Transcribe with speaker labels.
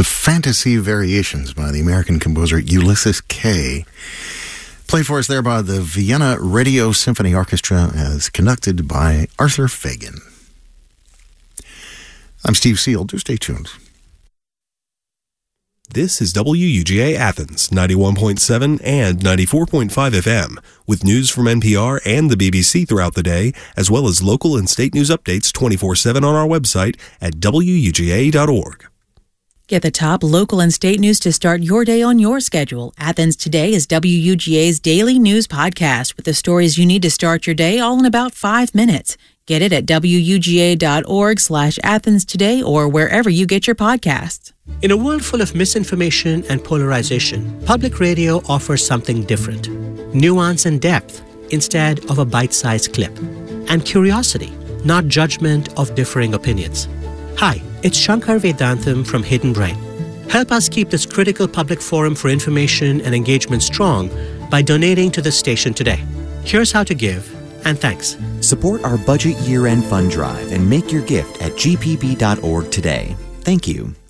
Speaker 1: The Fantasy Variations by the American composer Ulysses Kay. Played for us there by the Vienna Radio Symphony Orchestra as conducted by Arthur Fagan. I'm Steve Seal. Do stay tuned.
Speaker 2: This is WUGA Athens, 91.7 and 94.5 FM, with news from NPR and the BBC throughout the day, as well as local and state news updates 24/7 on our website at WUGA.org.
Speaker 3: Get the top local and state news to start your day on your schedule. Athens Today is WUGA's daily news podcast with the stories you need to start your day all in about 5 minutes. Get it at WUGA.org/Athens Today or wherever you get your podcasts.
Speaker 4: In a world full of misinformation and polarization, public radio offers something different. Nuance and depth instead of a bite-sized clip. And curiosity, not judgment of differing opinions. Hi, it's Shankar Vedantam from Hidden Brain. Help us keep this critical public forum for information and engagement strong by donating to the station today. Here's how to give, and thanks.
Speaker 5: Support our budget year-end fund drive and make your gift at gpb.org today. Thank you.